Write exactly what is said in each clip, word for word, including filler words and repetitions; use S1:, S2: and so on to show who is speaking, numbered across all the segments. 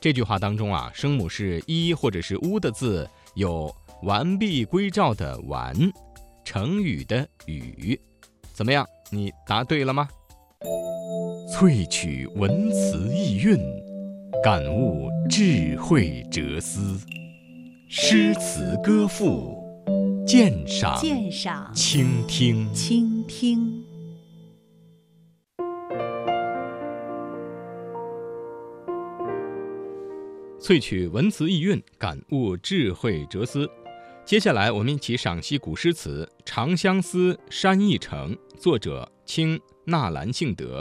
S1: 这句话当中啊，声母是一或者是乌的字有完璧归赵的完，成语的语。怎么样，你答对了吗？萃取文辞意蕴，感悟智慧哲思，诗词歌赋，鉴赏
S2: 鉴赏
S1: 倾听
S2: 倾听。
S1: 萃取文辞意蕴，感悟智慧哲思。接下来我们一起赏析古诗词《长相思·山一程》，作者清纳兰性德。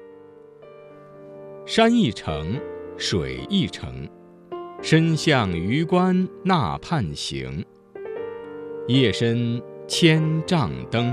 S1: 山一程，水一程，身向榆关那畔行。夜深千帐灯，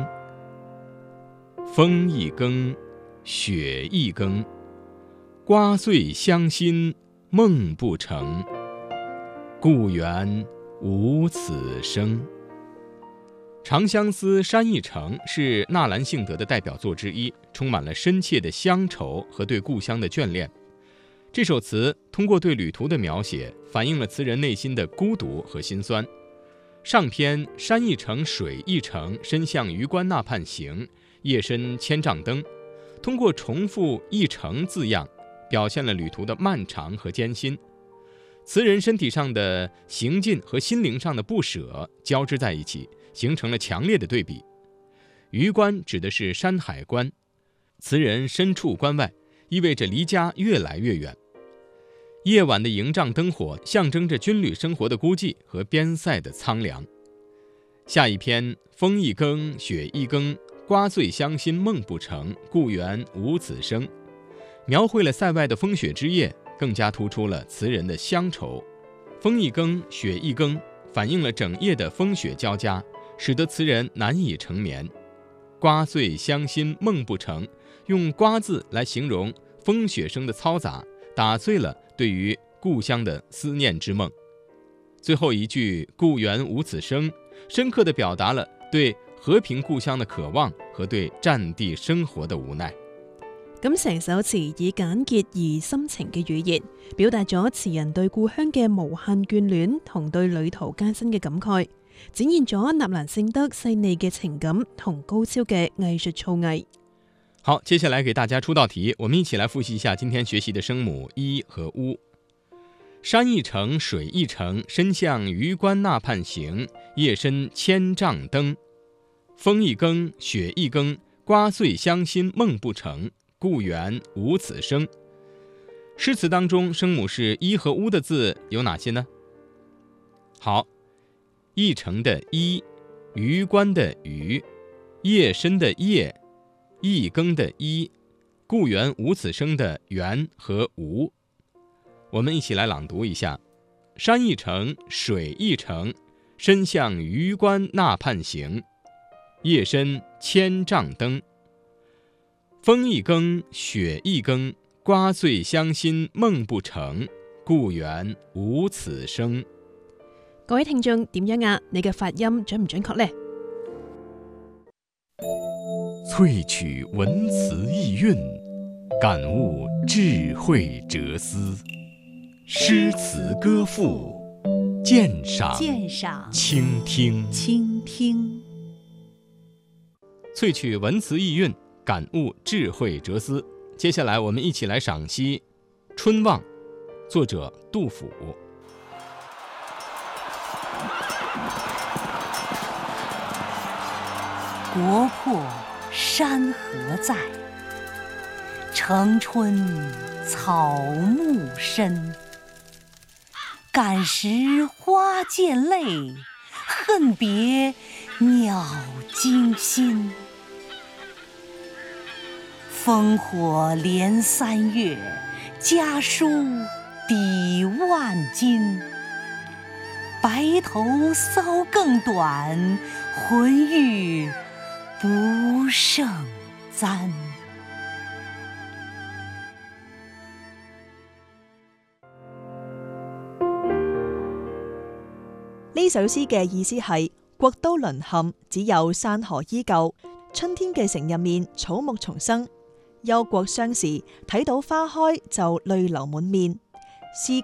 S1: 风一更，雪一更，瓜碎香心梦不成，故园无此声。长相思·山一程是纳兰性德的代表作之一，充满了深切的乡愁和对故乡的眷恋。这首词通过对旅途的描写，反映了词人内心的孤独和心酸。上篇山一程，水一程，身向榆关那畔行，夜深千帐灯，通过重复一程字样，表现了旅途的漫长和艰辛。词人身体上的行进和心灵上的不舍交织在一起，形成了强烈的对比。榆关指的是山海关，词人身处关外，意味着离家越来越远。夜晚的营帐灯火象征着军旅生活的孤寂和边塞的苍凉。下一篇风一更，雪一更，瓜碎香心梦不成，故园无此声，描绘了塞外的风雪之夜，更加突出了词人的乡愁。风一更，雪一更，反映了整夜的风雪交加，使得词人难以成眠。瓜碎香心梦不成，用瓜字来形容风雪声的嘈杂，打碎了对于故乡的思念之梦。最后一句故园无此声，深刻地表達了對和平故鄉嘅渴望和對戰地生活嘅無奈。
S2: 咁成首詞以簡潔而深情嘅語言，表達咗詞人對故鄉嘅無限眷戀同對旅途艱辛嘅感慨，展現咗納蘭性德細膩嘅情感同高超嘅藝術造詣。
S1: 好，接下來給大家出道題，我們一起來複習一下今天學習的聲母一和烏。山一程，水一程，身向榆關那畔行，夜深千帳燈。風一更，雪一更，瓜碎香心夢不成，故園無此聲。詩詞當中聲母是一和烏的字有哪些呢？好，一程的一，榆關的榆，夜深的夜，一更的一，故園無此聲的園和無。我們一起來朗讀一下：山一程，水一程，身向榆關那畔行，夜深千帳燈。風一更，雪一更，瓜碎香心夢不成，故園無此聲。
S2: 各位聽眾點樣啊？你嘅發音準唔準確呢？
S1: 萃取文辭意蕴，感悟智慧哲思，詩詞歌賦，鑑賞
S2: 鑑賞
S1: 傾聽
S2: 傾聽。
S1: 萃取文辭意蕴，感悟智慧哲思。接下來我們一起來賞析《春望》，作者杜甫。
S3: 國破山河在，城春草木深。感時花濺淚，恨別鳥驚心。烽火連三月，家書抵萬金。白頭搔更短，渾欲不勝簪。
S4: 呢首詩嘅意思係國都淪陷，只有山河依舊。春天嘅城入面，草木叢生。憂國傷時，睇到花開就淚流滿面。詩